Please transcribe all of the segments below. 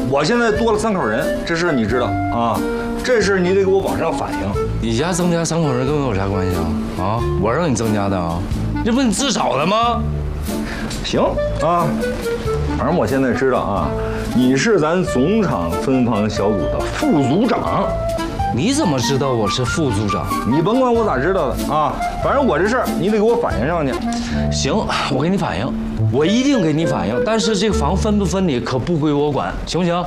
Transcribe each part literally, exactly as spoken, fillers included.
我现在多了三口人，这事你知道啊？这事你得给我往上反映。 你家增加三口人跟我有啥关系啊？啊，我让你增加的啊，这不你自找的吗？ 行啊，反正我现在知道啊，你是咱总厂分房小组的副组长。 你怎么知道我是副组长？ 你甭管我咋知道的啊，反正我这事儿你得给我反映上去。 行，我给你反映，我一定给你反映。但是这个房分不分你可不归我管，行不行？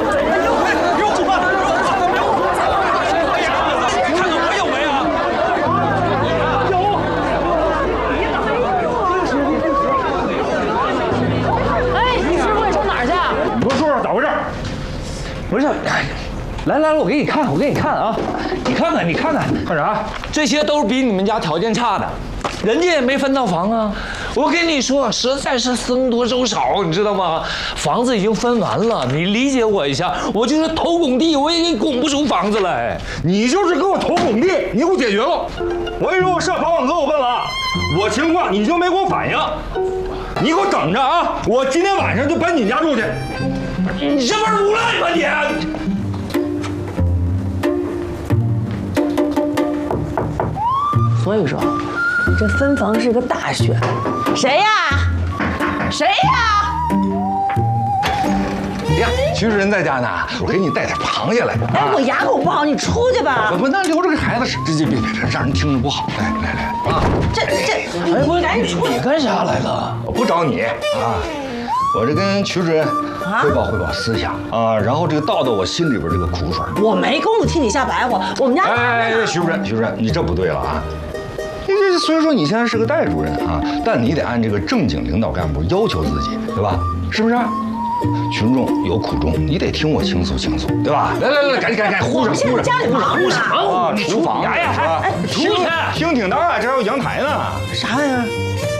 不是，来来来，我给你看，我给你看啊，你看看，你看看， 看啥？ 这些都是比你们家条件差的，人家也没分到房啊。我跟你说，实在是僧多粥少，你知道吗？房子已经分完了，你理解我一下。我就是投拱地，我也给你拱不出房子来。 你就是给我投拱地，你给我解决了。我跟你说，我上保险给我问了，我情况你就没给我反应，你给我等着啊！我今天晚上就搬你家住去。 你这不是无赖吗你？ 所以说，这分房是个大选。谁呀？谁呀？ 呀，徐主任在家呢，我给你带点螃蟹来。 哎，我牙口不好，你出去吧。 不不，那留着给孩子吃，这这别别别，让人听着不好。来来来啊！ 这这， 哎，不是赶紧出去。 你干啥来了？ 我不找你啊，我这跟徐主任汇报汇报思想啊，然后这个倒倒我心里边这个苦水。 我没工夫替你瞎白活，我们家。 哎哎哎，徐主任，徐主任，你这不对了啊！你这虽然说你现在是个代主任啊，但你得按这个正经领导干部要求自己，对吧？是不是？群众有苦衷，你得听我倾诉倾诉，对吧？来来来，赶紧赶紧赶紧，呼上呼上， 家里忙着呢啊！厨房呀呀， 哎， 出去！ 厅挺大，这还有阳台呢。 啥玩意儿？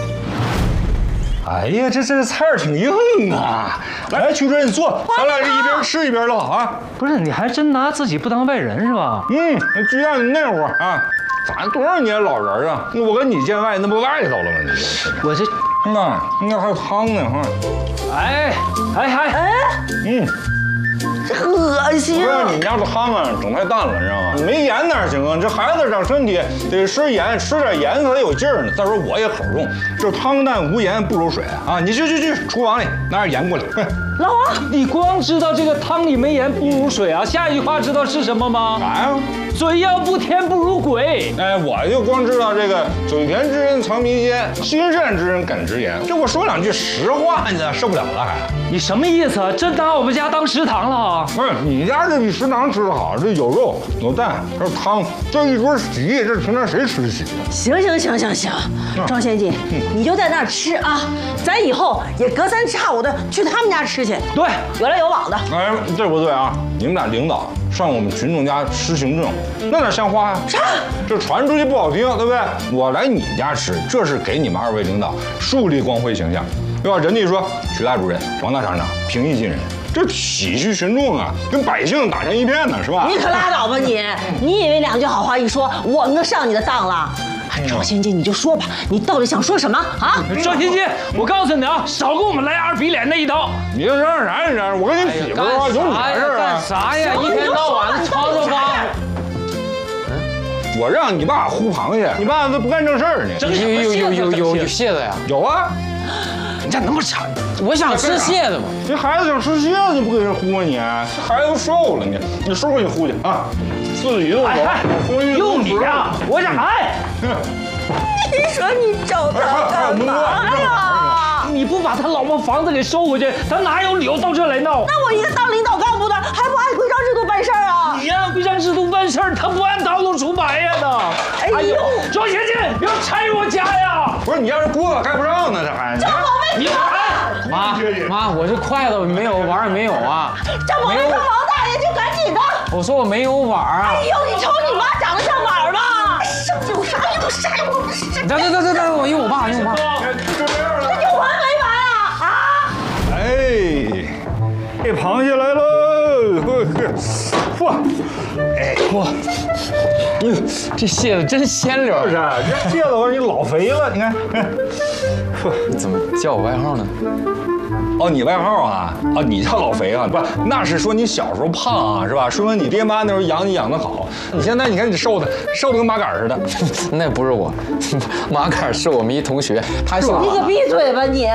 哎呀，这这菜儿挺硬啊！来，徐主任，你坐，咱俩这一边吃一边唠啊。 不是，你还真拿自己不当外人是吧？ 嗯，就像你那会儿啊，咱多少年老人啊，我跟你见外，那不外头了吗？你这， 我这， 那那还有汤呢哈。 哎哎哎哎， 嗯。 这恶心啊！ 不是你家这汤啊，整太淡了，你知道吗？没盐哪行啊？这孩子长身体得吃盐，吃点盐才有劲儿呢。再说我也口重，这汤淡无盐不如水啊！你去去去，厨房里拿点盐过来。 老王， 你光知道这个汤里没盐不如水啊？下一句话知道是什么吗？ 啥呀？ 嘴要不甜不如鬼。 哎，我就光知道这个嘴甜之人藏迷奸，心善之人敢直言。这我说两句实话，你咋受不了了还？ 你什么意思啊？真拿我们家当食堂了啊？ 不是你家这比食堂吃的好，这有肉有蛋，这汤，这一桌席，这平常谁吃得起？ 行行行行行，庄先进，你就在那儿吃啊，咱以后也隔三差五的去他们家吃去。 对， 有来有往的。 哎，这不对啊！你们俩领导上我们群众家吃行政，那哪像话呀？ 啥？ 这传出去不好听，对不对？我来你家吃，这是给你们二位领导树立光辉形象，对吧？人家说曲大主任、王大厂长平易近人，这体恤群众啊，跟百姓打成一片呢，是吧？ 你可拉倒吧你！你以为两句好话一说，我们能上你的当了？赵先进，你就说吧，你到底想说什么啊？ 赵先进，我告诉你啊，少给我们来二比脸那一刀。 你这嚷啥呀？嚷！我跟你媳妇啊，有你啥事儿啊？ 干啥呀？一天到晚的吵吵吧。 我让你爸烀螃蟹，你爸都不干正事儿呢。 有有有有有有蟹子呀？ 有啊。 你咋那么馋？我想吃蟹子嘛。 这孩子想吃蟹子，不给人烀你？这孩子都瘦了呢，你叔给你烀去啊。自己都走， 用你呀！我想哎， 你说你找他干嘛呀？ 你不把他老婆房子给收回去，他哪有理由到这来闹？ 那我一个当领导干部的，还不按规章制度办事儿啊？ 你按规章制度办事儿，他不按道路出牌呀呢！ 哎呦， 赵先进，不要拆我家呀！ 不是你要是锅盖不上呢，这还张宝贝， 你妈妈，我这筷子没有，碗也没有啊。 张宝贝和王大爷就赶紧的。 我说我没有碗啊。 哎呦，你瞅你妈长得像碗吗？有啥用啥用？ 等等等等等，我用我爸，用我爸。 这有完没完啊？啊！ 哎，这螃蟹来喽！嚯，哎嚯， 哟，这蟹子真鲜溜。 是啊，这蟹子我说你老肥了，你看。 怎么叫我外号呢？ 哦，你外号啊？啊，你叫老肥啊？不，那是说你小时候胖啊，是吧？说明你爹妈那时候养你养得好。你现在你看你瘦的，瘦的跟麻杆似的。 那不是我，马杆是我们一同学，他姓马。 你可闭嘴吧你！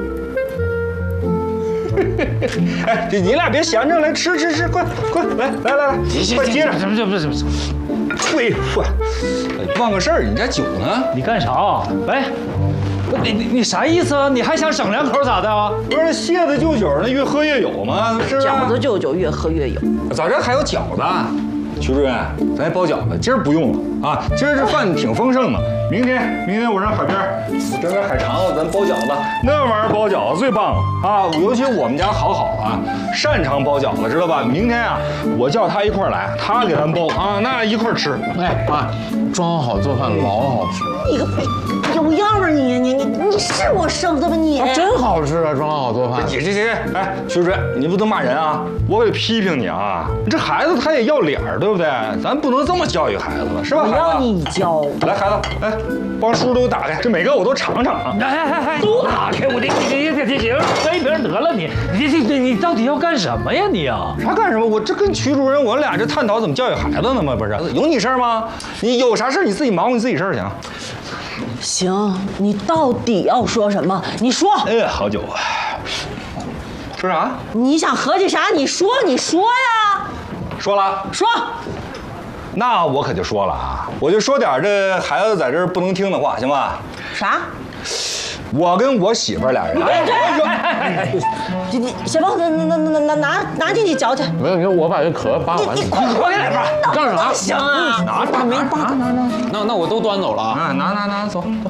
哎，你你俩别闲着，来吃吃吃，快快来来来来，快接着！ 什么什么什么什么？ 对，快！忘个事儿，你这酒呢？ 你干啥？喂，你你你啥意思啊？你还想省两口咋的啊？ 不是蟹子就酒，那越喝越有吗？是吧？ 饺子就酒，越喝越有。 早上还有饺子，徐主任，咱包饺子，今儿不用了啊！今儿这饭挺丰盛的。明天，明天我让海边，我整点海肠子，咱包饺子。那玩意儿包饺子最棒了啊！尤其我们家好好啊，擅长包饺子，知道吧？明天啊，我叫他一块儿来，他给咱包啊，那一块儿吃。 哎妈，庄好做饭老好吃。 你个有样儿你你你你是我生的吧你？ 啊，真好吃啊！庄好做饭。 你这这这，哎，徐主任，你不能骂人啊！我得批评你啊！这孩子他也要脸儿，对不对？咱不能这么教育孩子了，是吧？ 我要你教。 来，孩子，来，帮叔叔都打开，这每个我都尝尝啊！ 哎哎哎，都打开！我这你你这行，喝一瓶得了你，你这这你到底要干什么呀你啊？ 啥干什么？我这跟曲主任我俩这探讨怎么教育孩子呢吗？不是，有你事儿吗？你有啥事你自己忙活你自己事儿去啊！ 行，你到底要说什么？你说。 哎呀，好酒啊！说啥？ 你想合计啥？你说，你说呀。 说了。 说。 那我可就说了啊，我就说点这孩子在这儿不能听的话，行吧？ 啥？ 我跟我媳妇儿俩人， 你你先把那那那那拿拿拿进去嚼去。 没有，你看我把这壳扒完。 你快快点吧！ 干啥？ 行啊， 拿把没扒拿拿。 那那我都端走了啊！ 啊，拿拿拿，走走。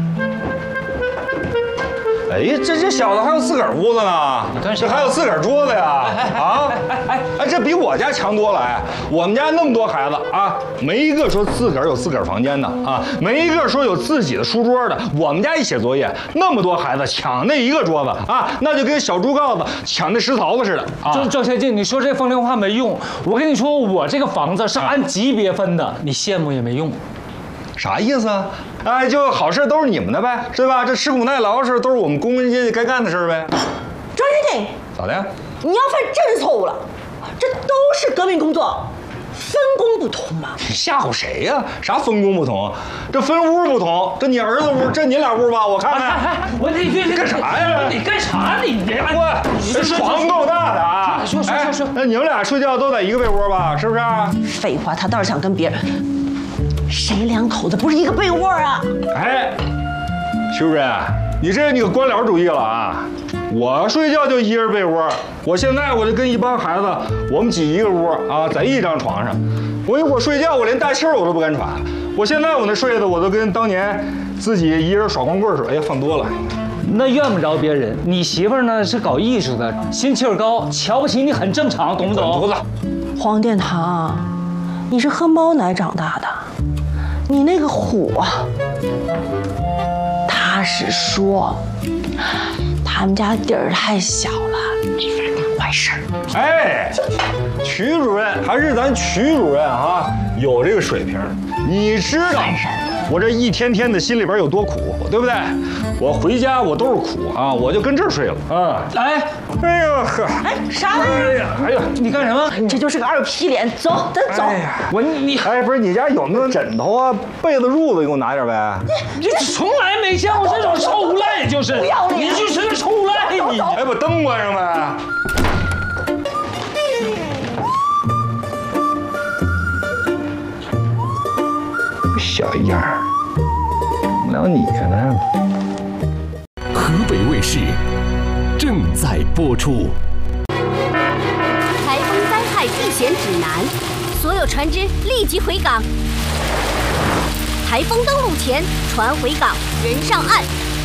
哎呀，这这小子还有自个儿屋子呢，这还有自个儿桌子呀！啊，哎哎，这比我家强多了哎！我们家那么多孩子啊，没一个说自个儿有自个儿房间的啊，没一个说有自己的书桌的。我们家一写作业，那么多孩子抢那一个桌子啊，那就跟小猪羔子抢那石槽子似的啊！ 周周天进，你说这风凉话没用。我跟你说，我这个房子是按级别分的，你羡慕也没用。 啥意思啊？哎，就好事都是你们的呗，是吧？这吃苦耐劳的事都是我们工人阶级该干的事呗。 周云锦， 咋的？ 你要犯真错误了，这都是革命工作，分工不同嘛。 你吓唬谁呀？啥分工不同？这分屋不同，这你儿子屋，这你俩屋吧？我看看。 我你你干啥呀？ 你干啥？你你我这床够大的啊！ 说说说说， 那你们俩睡觉都在一个被窝吧？是不是？ 废话，他倒是想跟别人。谁两口子不是一个被窝啊？ 哎，徐主任，你这你可官僚主义了啊！我睡觉就一人被窝，我现在我就跟一帮孩子，我们挤一个屋啊，在一张床上。我我睡觉我连大气儿我都不敢喘，我现在我那睡的我都跟当年自己一人耍光棍似的。哎呀，放多了。 那怨不着别人，你媳妇儿呢是搞艺术的，心气儿高，瞧不起你很正常，懂不懂？ 犊子， 黄殿堂，你是喝猫奶长大的。你那个虎啊，他是说他们家地儿太小了，没法干坏事儿。 哎，曲主任还是咱曲主任啊，有这个水平。你知道我这一天天的心里边有多苦，对不对？我回家我都是苦啊，我就跟这儿睡了啊。 哎， 哎呦呵， 哎，啥玩意儿？ 哎呀，哎呦， 你干什么？ 这就是个二皮脸，走，咱走。 哎呀， 我你哎，不是你家有那个枕头啊、被子、褥子，给我拿点呗。 你从来没见过这种臭赖，就是不要脸你就是个臭赖，你哎，把灯关上呗。小样儿，没有你呢。 河北卫视正在播出。 台风灾害避险指南，所有船只立即回港。台风登陆前，船回港，人上岸。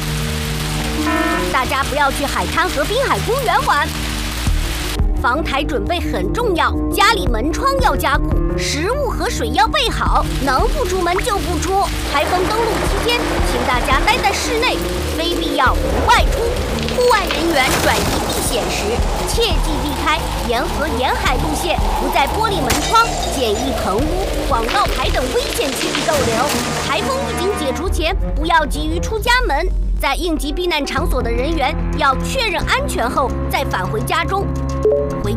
大家不要去海滩和滨海公园玩。防台准备很重要，家里门窗要加固，食物和水要备好，能不出门就不出。台风登陆期间，请大家待在室内，非必要不外出。户外人员转移避险时，切忌避开沿河沿海路线，不在玻璃门窗、简易棚屋、广告牌等危险区域逗留。台风预警解除前，不要急于出家门。 在应急避难场所的人员要确认安全后再返回家中。回